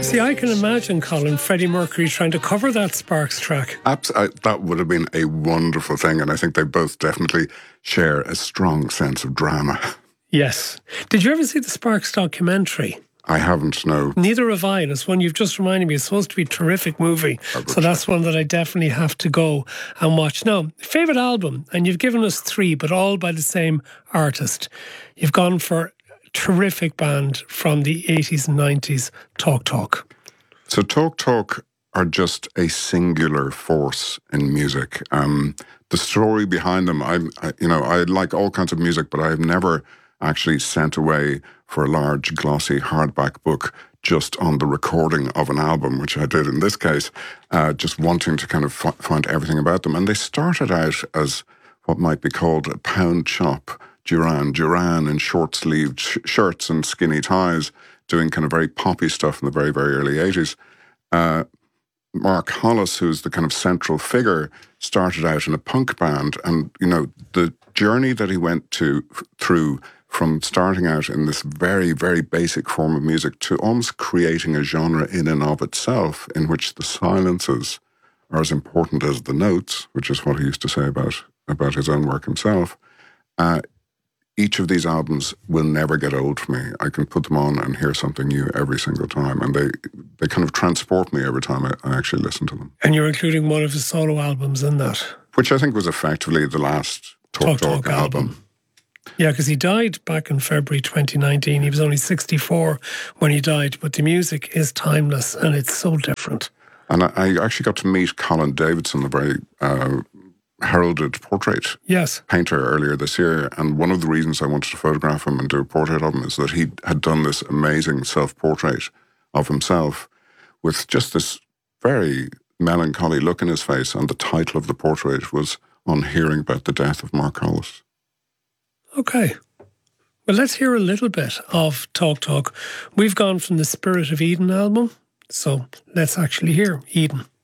See, I can imagine, Colin, Freddie Mercury trying to cover that Sparks track. That would have been a wonderful thing, and I think they both definitely share a strong sense of drama. Yes. Did you ever see the Sparks documentary? I haven't, no. Neither have I. It's one you've just reminded me. It's supposed to be a terrific movie. So that's one that I definitely have to go and watch. Now, favourite album, and you've given us 3, but all by the same artist. You've gone for terrific band from the 80s and 90s, Talk Talk. So Talk Talk are just a singular force in music. The story behind them, I like all kinds of music, but I've never actually sent away for a large, glossy hardback book just on the recording of an album, which I did in this case, just wanting to kind of find everything about them. And they started out as what might be called a pound shop Duran in short-sleeved shirts and skinny ties, doing kind of very poppy stuff in the very, very early 80s. Mark Hollis, who's the kind of central figure, started out in a punk band. And, the journey that he went through from starting out in this very, very basic form of music to almost creating a genre in and of itself, in which the silences are as important as the notes, which is what he used to say about his own work himself. Each of these albums will never get old for me. I can put them on and hear something new every single time. And they kind of transport me every time I actually listen to them. And you're including one of his solo albums in that. Which I think was effectively the last Talk Talk album. Yeah, because he died back in February 2019. He was only 64 when he died. But the music is timeless and it's so different. And I actually got to meet Colin Davidson, the very heralded portrait painter, earlier this year. And one of the reasons I wanted to photograph him and do a portrait of him is that he had done this amazing self-portrait of himself with just this very melancholy look in his face. And the title of the portrait was On Hearing About the Death of Mark Hollis. Okay. Well, let's hear a little bit of Talk Talk. We've gone from the Spirit of Eden album, so let's actually hear Eden.